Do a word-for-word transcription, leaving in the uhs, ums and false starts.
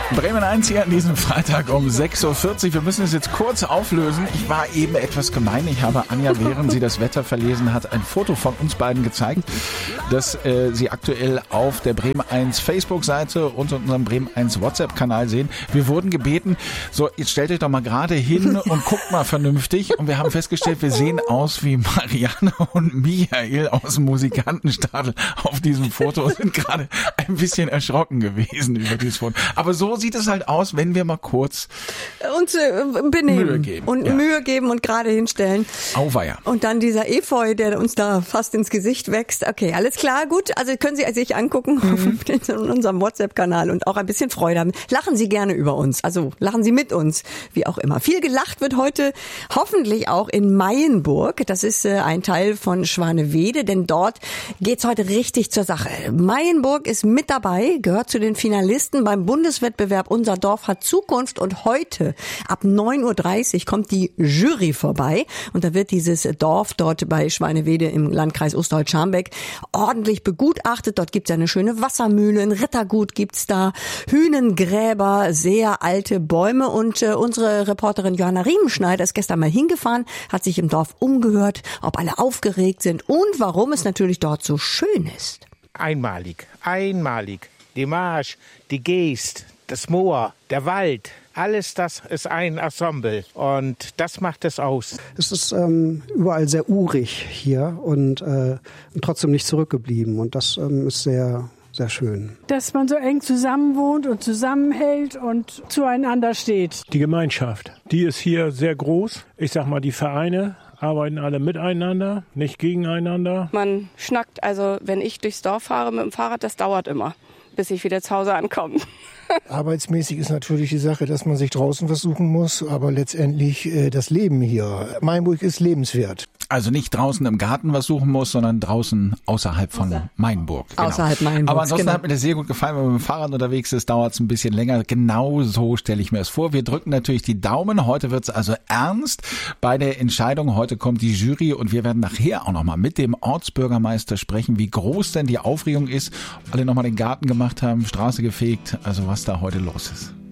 Bremen eins hier an diesem Freitag um sechs Uhr vierzig. Wir müssen es jetzt kurz auflösen. Ich war eben etwas gemein. Ich habe Anja, während sie das Wetter verlesen hat, ein Foto von uns beiden gezeigt, das äh, Sie aktuell auf der Bremen eins Facebook-Seite und unserem Bremen eins WhatsApp-Kanal sehen. Wir wurden gebeten, so jetzt stellt euch doch mal gerade hin und guckt mal vernünftig. Und wir haben festgestellt, wir sehen aus wie Marianne und Michael aus dem Musikantenstadel auf diesem Foto und sind gerade ein bisschen erschrocken gewesen über dieses Foto. Aber so sieht es halt aus, wenn wir mal kurz uns äh, benehmen Mühe geben. und ja. Mühe geben und gerade hinstellen. Auweia. Und dann dieser Efeu, der uns da fast ins Gesicht wächst. Okay, alles klar, gut. Also können Sie sich angucken mhm. auf unserem WhatsApp-Kanal und auch ein bisschen Freude haben. Lachen Sie gerne über uns, also lachen Sie mit uns, wie auch immer. Viel gelacht wird heute hoffentlich auch in Mayenburg. Das ist äh, ein Teil von Schwanewede, denn dort geht's heute richtig zur Sache. Mayenburg ist mit dabei, gehört zu den Finalisten beim Bundeswettbewerb Unser Dorf hat Zukunft und heute ab neun Uhr dreißig kommt die Jury vorbei und da wird dieses Dorf dort bei Schwanewede im Landkreis Osterholz-Scharmbeck ordentlich begutachtet. Dort gibt's eine schöne Wassermühle, ein Rittergut gibt's da, Hünengräber, sehr alte Bäume und äh, unsere Reporterin Johanna Riemenschneider ist gestern mal hingefahren, hat sich im Dorf umgehört, ob alle aufgeregt sind und warum es natürlich dort so schön ist. Einmalig, einmalig. Die Marsch, die Geest, das Moor, der Wald, alles das ist ein Ensemble und das macht es aus. Es ist ähm, überall sehr urig hier und äh, trotzdem nicht zurückgeblieben und das ähm, ist sehr, sehr schön. Dass man so eng zusammen wohnt und zusammenhält und zueinander steht. Die Gemeinschaft, die ist hier sehr groß. Ich sag mal, die Vereine arbeiten alle miteinander, nicht gegeneinander. Man schnackt, also wenn ich durchs Dorf fahre mit dem Fahrrad, das dauert immer, bis ich wieder zu Hause ankomme. Arbeitsmäßig ist natürlich die Sache, dass man sich draußen versuchen muss, aber letztendlich äh, das Leben hier. Mayenburg ist lebenswert. Also nicht draußen im Garten was suchen muss, sondern draußen außerhalb von Außer. Mayenburg. Genau. Außerhalb Mayenburg. Aber ansonsten genau. hat mir das sehr gut gefallen, wenn man mit dem Fahrrad unterwegs ist, dauert es ein bisschen länger. Genau so stelle ich mir es vor. Wir drücken natürlich die Daumen. Heute wird es also ernst bei der Entscheidung. Heute kommt die Jury und wir werden nachher auch nochmal mit dem Ortsbürgermeister sprechen, wie groß denn die Aufregung ist. Ob alle nochmal den Garten gemacht haben, Straße gefegt, also was da heute los ist.